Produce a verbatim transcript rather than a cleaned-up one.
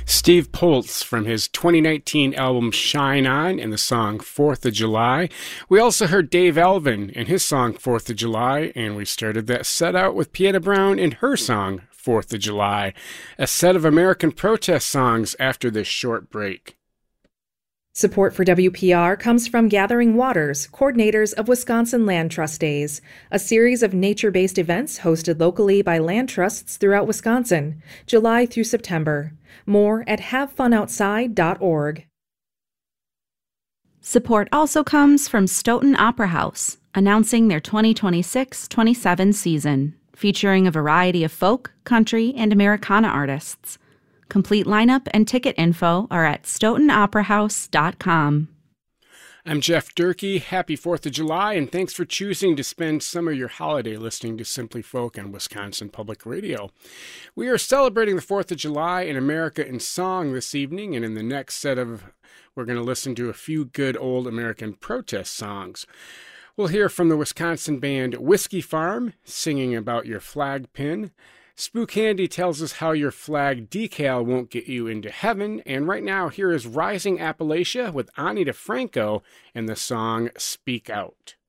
Steve Poltz from his twenty nineteen album Shine On and the song fourth of July. We also heard Dave Alvin and his song fourth of July, and we started that set out with Pieta Brown and her song fourth of July, a set of American protest songs after this short break. Support for W P R comes from Gathering Waters, coordinators of Wisconsin Land Trust Days, a series of nature-based events hosted locally by land trusts throughout Wisconsin, July through September. More at have fun outside dot org. Support also comes from Stoughton Opera House, announcing their twenty twenty-six twenty-seven season, featuring a variety of folk, country, and Americana artists. Complete lineup and ticket info are at stoughton opera house dot com. I'm Jeff Durkee. Happy fourth of July, and thanks for choosing to spend some of your holiday listening to Simply Folk on Wisconsin Public Radio. We are celebrating the fourth of July in America in song this evening, and in the next set of, we're going to listen to a few good old American protest songs. We'll hear from the Wisconsin band Whiskey Farm, singing about your flag pin. Spook Handy tells us how your flag decal won't get you into heaven. And right now, here is Rising Appalachia with Ani DeFranco and the song Speak Out.